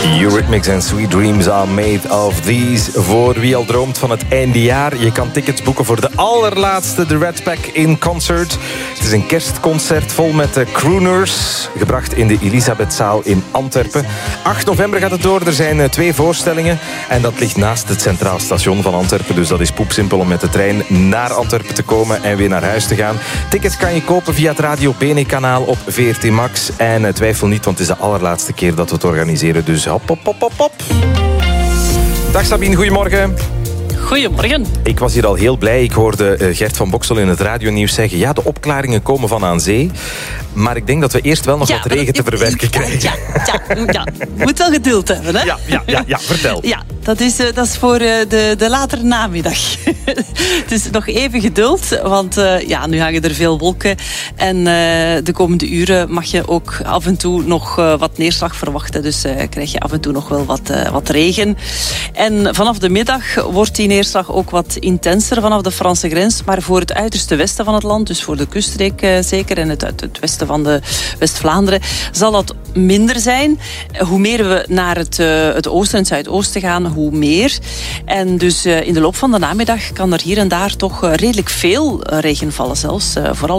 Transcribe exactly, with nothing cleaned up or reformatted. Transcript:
Eurythmics en Sweet Dreams are made of these. Voor wie al droomt van het eindejaar. Je kan tickets boeken voor de allerlaatste The Red Pack in Concert. Het is een kerstconcert vol met crooners. Gebracht in de Elisabethzaal in Antwerpen. acht november gaat het door. Er zijn twee voorstellingen. En dat ligt naast het Centraal Station van Antwerpen. Dus dat is poepsimpel om met de trein naar Antwerpen te komen en weer naar huis te gaan. Tickets kan je kopen via het Radio Bene kanaal op V R T Max. En twijfel niet, want het is de allerlaatste keer dat we het organiseren. Dus hop, hop, hop, hop, hop. Dag Sabine, goedemorgen. Goedemorgen. Ik was hier al heel blij. Ik hoorde Gert van Boksel in het radionieuws zeggen... ja, de opklaringen komen van aan zee. Maar ik denk dat we eerst wel nog ja, wat regen te verwerken ja, krijgen. Ja, ja, ja. Moet wel geduld hebben, hè? Ja, ja, ja, ja vertel. Ja, dat is, dat is voor de, de latere namiddag. Dus nog even geduld, want uh, ja, nu hangen er veel wolken. En uh, de komende uren mag je ook af en toe nog uh, wat neerslag verwachten. Dus uh, krijg je af en toe nog wel wat, uh, wat regen. En vanaf de middag wordt die neerslag ook wat intenser vanaf de Franse grens. Maar voor het uiterste westen van het land, dus voor de kuststreek uh, zeker... en het, het westen van de West-Vlaanderen, zal dat minder zijn. Hoe meer we naar het, uh, het oosten en het zuidoosten gaan, hoe meer. En dus uh, in de loop van de namiddag kan er hier en daar toch uh, redelijk veel uh, regen vallen zelfs. Uh, vooral